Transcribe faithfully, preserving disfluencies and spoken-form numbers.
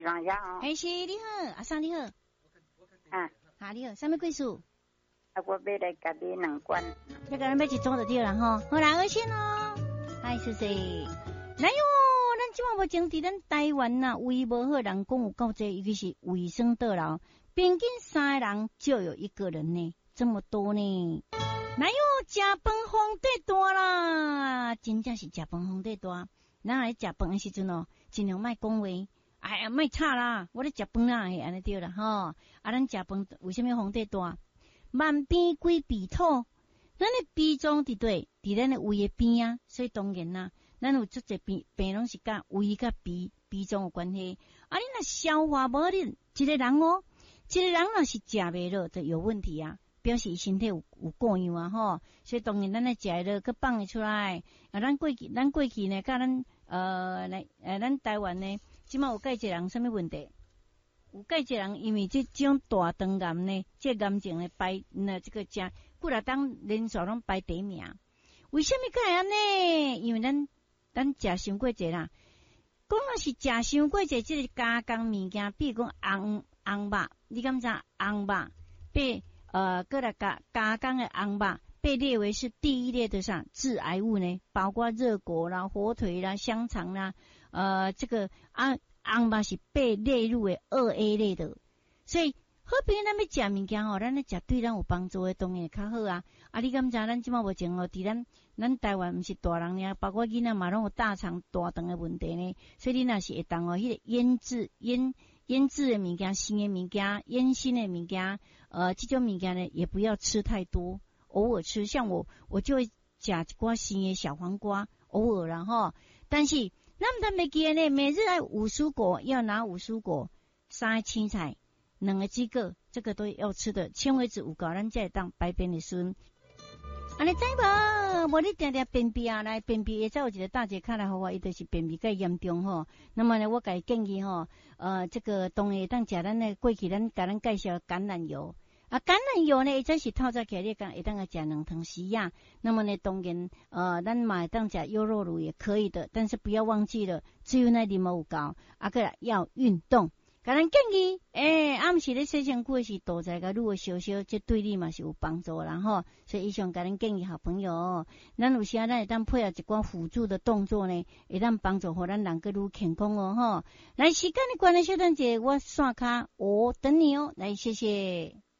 晚上好。 哎，是你好，阿桑你好。 啊， 哈你好，啥物贵数？ 啊，我买来家己两罐。 这个人买一组就对了吼。好啦，我先哦。嗨，谢谢。来哟，咱即马目前伫咱台湾呐，胃无好人讲有够济，尤其是卫生倒流，平均三个人就有一个人呢，这么多呢。来哟，食饭皇帝大啦，真正是食饭皇帝大。咱来食饭的时阵哦，尽量莫讲话。哎呀，莫吵啦！我咧食饭啦，嘿，安尼对啦吼。啊，咱食饭为什么皇帝大？万边归鼻土，咱的鼻脏伫对，伫咱的胃的边啊，所以当然啦，咱有足侪病病拢是甲胃甲鼻鼻脏有关系。啊，你若消化无力，一个人哦，一个人若是食袂落，就有问题啊，表示身体有有过样啊吼。所以当然咱来食落，佮放会出来。啊，咱过去，咱过去呢，甲咱呃来呃，咱台湾呢。即马有介济人什么问题？有介济人因为这种大肠癌呢，这癌症呢排那这个加几若当连续拢排第一名。为什么会安尼？因为咱咱食伤过济啦。讲若是食伤过济，这个加工物件，比如讲红红肉，你敢知红肉被呃过来加加工的红肉被列为是第一列的啥致癌物呢？包括热狗啦、火腿啦、香肠啦。呃，这个红红肉是被列入为二 A 类的，所以好比咱要食物件吼，咱咧食对咱有帮助的当然较好啊。啊，你敢知咱即马目前哦，伫咱咱台湾毋是大人尔，包括囡仔嘛拢有大肠大肠的问题呢。所以你若是会当哦，迄、那个腌制腌腌制的物件、新的物件、腌新的物件，呃，这种物件呢也不要吃太多，偶尔吃。像我，我就会食一寡新的小黄瓜，偶尔然后，但是。那么他没记呢，每日爱五蔬果，要拿五蔬果，三个青菜，两个鸡个，这个都要吃的，纤维质有够，咱才会当排便的孙。安尼知无？无你定定便秘啊，来便秘，再有一个大姐看来好话，伊就是便秘较严重吼。那么呢，我甲伊建议吼，呃，这个当然当食咱的过去咱甲咱介绍橄榄油。啊，橄榄油呢，这是透早起来你讲会当个食两汤匙啊。那么呢，当然，呃，咱嘛会当食优酪乳也可以的，但是不要忘记了，只有那啉有够，啊个要运动。甲咱建议，诶、欸，暗时咧洗身躯是多在个愈少少，这对你嘛是有帮助啦吼。所以以上甲咱建议好朋友，咱有时啊，咱会当配合一寡辅助的动作呢，会当帮助互咱人个愈健康哦吼。来，时间的关系，小等者我刷卡，我等你哦，来，谢谢。